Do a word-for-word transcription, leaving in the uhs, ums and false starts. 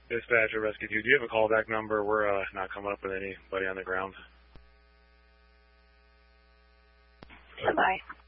Dispatcher, Rescue two, do you have a callback number? We're uh, not coming up with anybody on the ground. Goodbye.